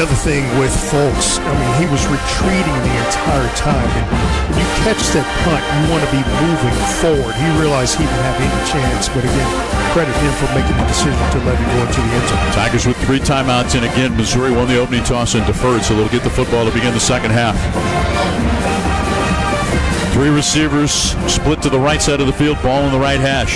other thing with Fulks, I mean, he was retreating the entire time. And when you catch that punt, you want to be moving forward. He realized he didn't have any chance, but again, credit him for making the decision to let it go into the end zone. Tigers with 3 timeouts, and again, Missouri won the opening toss and deferred, so they'll get the football to begin the second half. 3 receivers split to the right side of the field, ball in the right hash.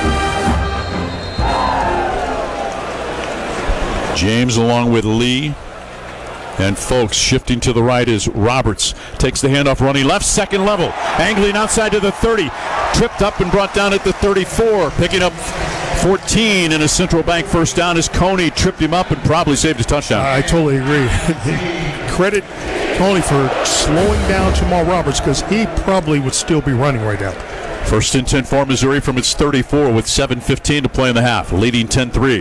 James along with Lee and Fulks. Shifting to the right is Roberts. Takes the handoff, running left, second level. Angling outside to the 30. Tripped up and brought down at the 34. Picking up 14 in a Central Bank first down as Coney tripped him up and probably saved a touchdown. I totally agree. Credit Coney for slowing down Jamal Roberts, because he probably would still be running right now. First and 10 for Missouri from its 34 with 7:15 to play in the half, leading 10-3.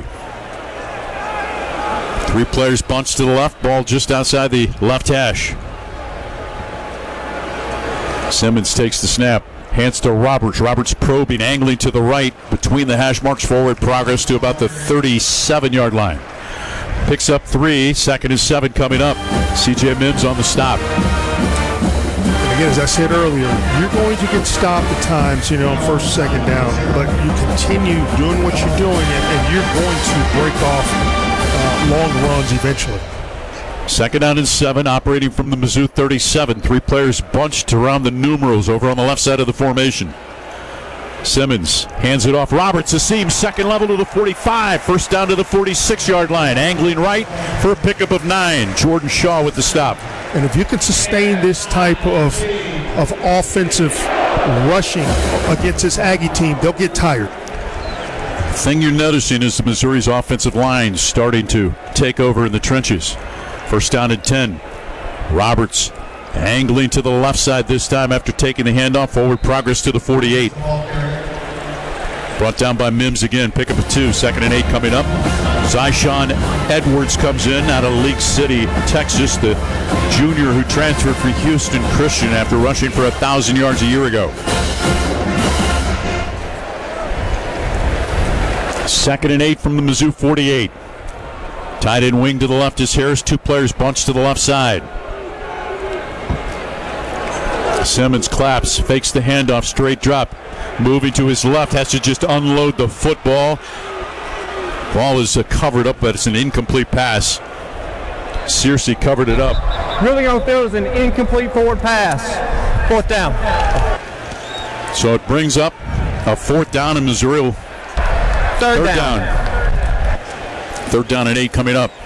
3 players bunched to the left, ball just outside the left hash. Simmons takes the snap, hands to Roberts. Roberts probing, angling to the right between the hash marks, forward progress to about the 37-yard line. Picks up 3, 2nd and 7 coming up. C.J. Mims on the stop. And again, as I said earlier, you're going to get stopped at times, first, second down, but you continue doing what you're doing, and you're going to break off long runs eventually. 2nd down and 7, operating from the Mizzou 37. 3 players bunched around the numerals over on the left side of the formation. Simmons hands it off. Roberts, a seam, second level to the 45. First down to the 46-yard line. Angling right for a pickup of 9. Jordan Shaw with the stop. And if you can sustain this type of offensive rushing against this Aggie team, they'll get tired. The thing you're noticing is the Missouri's offensive line starting to take over in the trenches. First down and 10. Roberts angling to the left side this time after taking the handoff. Forward progress to the 48. Brought down by Mims again. Pickup of 2. 2nd and 8 coming up. Zyshawn Edwards comes in out of League City, Texas, the junior who transferred from Houston Christian after rushing for 1,000 yards a year ago. 2nd and 8 from the Mizzou 48. Tight end wing to the left is Harris. 2 players bunched to the left side. Simmons claps, fakes the handoff, straight drop. Moving to his left, has to just unload the football. Ball is covered up, but it's an incomplete pass. Searcy covered it up. Really going to feel it was an incomplete forward pass. 4th down. So it brings up a 4th down in Missouri. Third down. 3rd down and 8 coming up.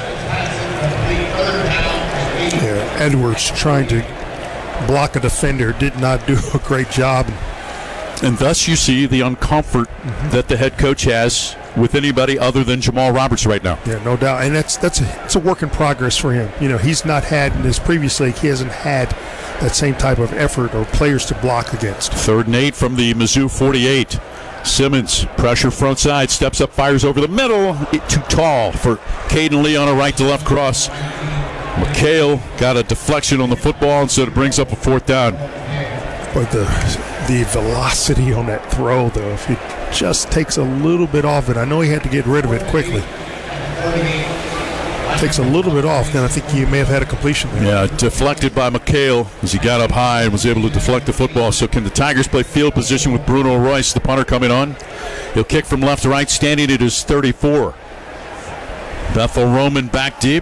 Yeah, Edwards trying to block a defender did not do a great job. And thus you see the uncomfort that the head coach has with anybody other than Jamal Roberts right now. Yeah, no doubt. And it's a work in progress for him. He's not had in his previous league, he hasn't had that same type of effort or players to block against. 3rd and 8 from the Mizzou 48. Simmons, pressure front side, steps up, fires over the middle. Too tall for Caden Lee on a right to left cross. McHale got a deflection on the football, and so it brings up a 4th down. But the velocity on that throw, though, if he just takes a little bit off it, I know he had to get rid of it quickly. Takes a little bit off, then I think he may have had a completion there. Yeah, deflected by McHale as he got up high and was able to deflect the football. So can the Tigers play field position with Bruno Royce, the punter, coming on? He'll kick from left to right, standing at his 34. Bethel Roman back deep.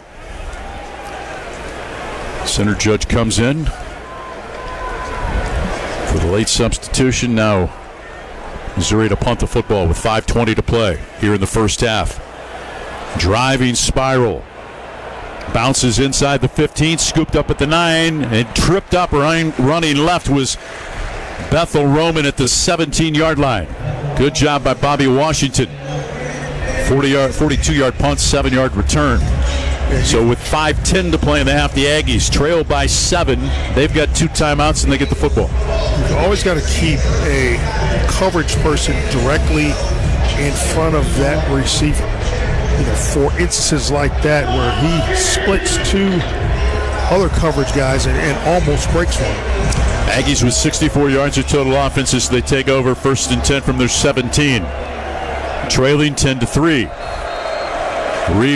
Center judge comes in for the late substitution. Now Missouri to punt the football with 5:20 to play here in the first half. Driving spiral. Bounces inside the 15, scooped up at the 9, and tripped up running left was Bethel Roman at the 17-yard line. Good job by Bobby Washington. 42-yard punt, 7-yard return. So with 5:10 to play in the half, the Aggies trail by 7. They've got 2 timeouts and they get the football. You've always got to keep a coverage person directly in front of that receiver. For instances like that where he splits 2 other coverage guys and almost breaks one. Aggies with 64 yards of total offense as they take over 1st and 10 from their 17. Trailing 10-3.